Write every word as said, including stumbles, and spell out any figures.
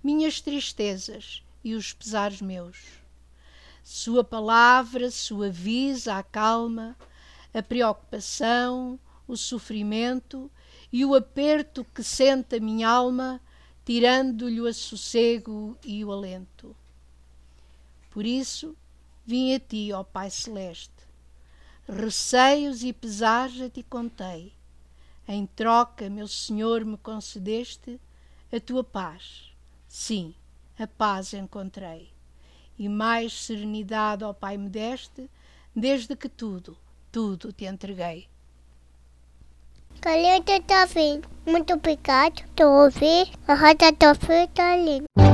minhas tristezas e os pesares meus. Sua palavra suaviza a calma, a preocupação, o sofrimento e o aperto que sente a minha alma, tirando-lhe o sossego e o alento. Por isso, vim a ti, ó Pai Celeste. Receios e pesares a ti contei. Em troca, meu Senhor, me concedeste a tua paz. Sim, a paz encontrei. E mais serenidade, ó Pai, me deste, desde que tudo, tudo te entreguei. Calheta está vindo. Muito obrigado. Estou a ouvir. A rádio está feita ali.